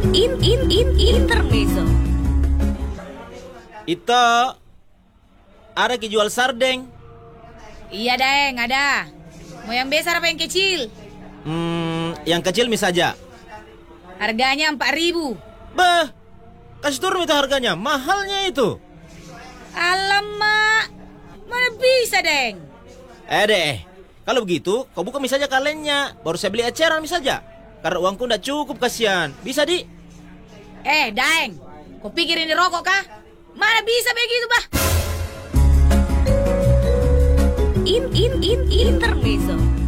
Intermezzo. Itu ada jual sardeng. Iya, Deng, ada. Mau yang besar apa yang kecil? Yang kecil saja. Harganya 4.000. Bah, kasih turun itu harganya, mahalnya itu. Alamak, mana bisa, Deng? Deh, kalau begitu kau buka saja kalennya, baru saya beli eceran saja. Karena uangku udah cukup, kasihan. Bisa, Di? Deng, kau pikir ini rokok kah? Mana bisa begitu, bah? Intermezzo.